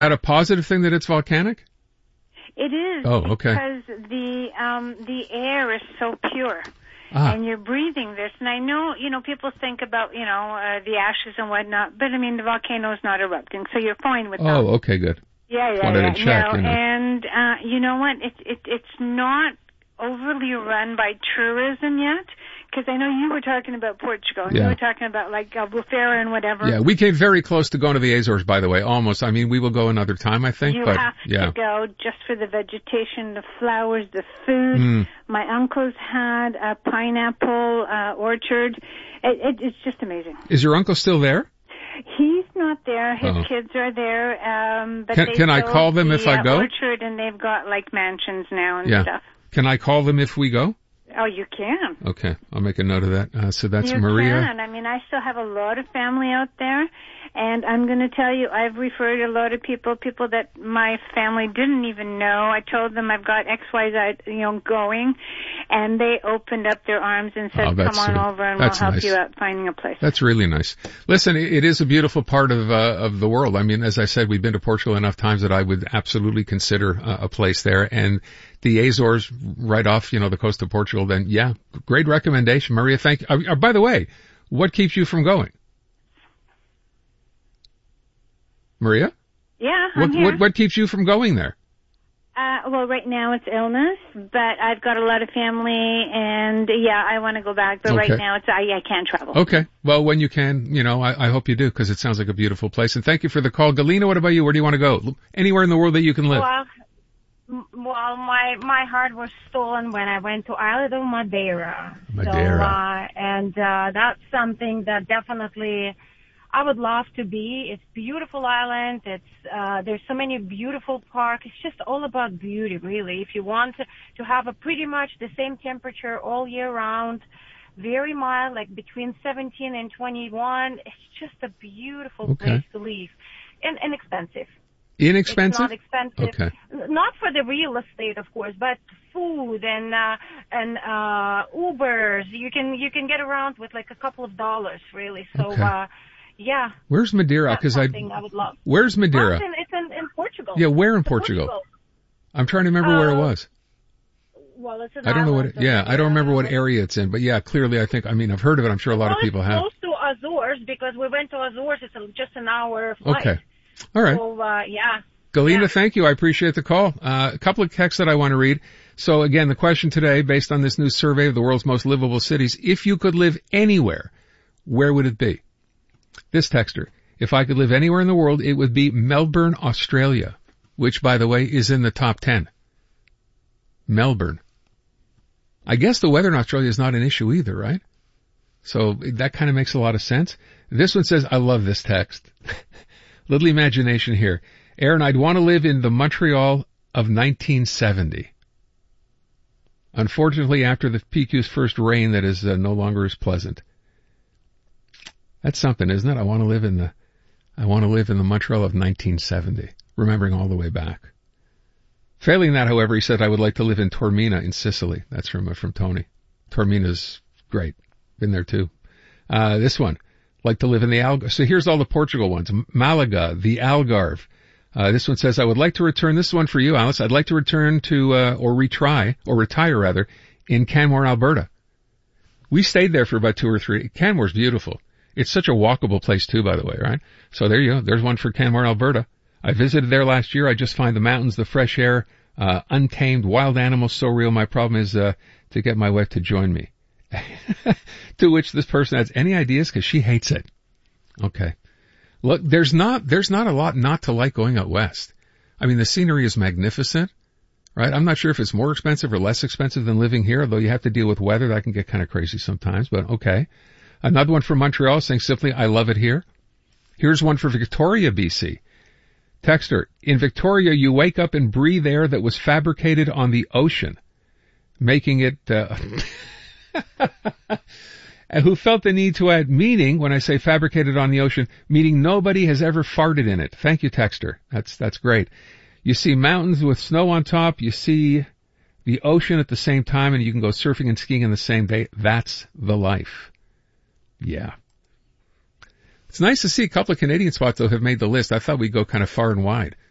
that a positive thing that it's volcanic? It is. Oh, okay. Because the air is so pure. And you're breathing this. And I know, people think about, the ashes and whatnot, but I mean, the volcano's not erupting, so you're fine with that. Oh, okay, good. Yeah. Wanted to check, And, you know what? It's not overly run by tourism yet. Because I know you were talking about Portugal, and you were talking about like Albufeira and whatever. Yeah, we came very close to going to the Azores, by the way, almost. I mean, we will go another time, I think. You but, have to go just for the vegetation, the flowers, the food. My uncle's had a pineapple orchard. It's just amazing. Is your uncle still there? He's not there. His kids are there. But can I call them if I go? Orchard, and they've got like mansions now and stuff. Can I call them if we go? Oh, you can. Okay, I'll make a note of that. So that's you Maria. You can. I mean, I still have a lot of family out there, and I'm going to tell you, I've referred a lot of people that my family didn't even know. I told them I've got XYZ, going, and they opened up their arms and said, "Come on over, and we'll help you out finding a place." That's really nice. Listen, it is a beautiful part of the world. I mean, as I said, we've been to Portugal enough times that I would absolutely consider a place there, and the Azores right off, the coast of Portugal, then great recommendation. Maria, thank you. By the way, what keeps you from going? Maria? Yeah, I'm here. What keeps you from going there? Well, right now it's illness, but I've got a lot of family, and I want to go back, but right now I can't travel. Okay. Well, when you can, I hope you do, because it sounds like a beautiful place. And thank you for the call. Galina, what about you? Where do you want to go? Anywhere in the world that you can live. Well, my heart was stolen when I went to Island of Madeira. Madeira. So, that's something that definitely I would love to be. It's a beautiful island. There's so many beautiful parks. It's just all about beauty, really. If you want to have a pretty much the same temperature all year round, very mild, like between 17 and 21, it's just a beautiful place to live. And inexpensive. Inexpensive? It's not expensive. Okay. Not for the real estate, of course, but food and Ubers. You can get around with like a couple of dollars, really. So, Where's Madeira? Because I would love. Where's Madeira? Well, it's in Portugal. Yeah, where in Portugal? I'm trying to remember where it was. Well, it's an I don't know island, I don't remember what area it's in, but clearly I've heard of it. I'm sure a lot of people have. It's close to Azores because we went to Azores. It's just an hour flight. Okay. All right. So, Galina, thank you. I appreciate the call. A couple of texts that I want to read. So again, the question today, based on this new survey of the world's most livable cities, if you could live anywhere, where would it be? This texter, if I could live anywhere in the world, it would be Melbourne, Australia, which, by the way, is in the top 10. Melbourne. I guess the weather in Australia is not an issue either, right? So that kind of makes a lot of sense. This one says, I love this text. Little imagination here. Aaron, I'd want to live in the Montreal of 1970. Unfortunately, after the PQ's first reign, that is no longer as pleasant. That's something, isn't it? I want to live in the Montreal of 1970, remembering all the way back. Failing that, however, he said, I would like to live in Taormina in Sicily. That's from Tony. Taormina's great. Been there too. This one, like to live in the Algarve. So here's all the Portugal ones. Malaga, the Algarve. This one says, I would like to return, this is one for you, Alice. I'd like to return to, retire in Canmore, Alberta. We stayed there for about 2 or 3. Canmore's beautiful. It's such a walkable place too, by the way, right? So there you go. There's one for Canmore, Alberta. I visited there last year. I just find the mountains, the fresh air, untamed wild animals so real. My problem is, to get my wife to join me. To which this person adds, any ideas? Cause she hates it. Okay. Look, there's not a lot not to like going out west. I mean, the scenery is magnificent, right? I'm not sure if it's more expensive or less expensive than living here, although you have to deal with weather. That can get kind of crazy sometimes, but okay. Another one from Montreal saying simply, I love it here. Here's one for Victoria, BC. Texter, in Victoria, you wake up and breathe air that was fabricated on the ocean, making it, who felt the need to add meaning when I say fabricated on the ocean, meaning nobody has ever farted in it. Thank you, texter. That's great. You see mountains with snow on top. You see the ocean at the same time, and you can go surfing and skiing in the same day. That's the life. Yeah. It's nice to see a couple of Canadian spots, though, have made the list. I thought we'd go kind of far and wide.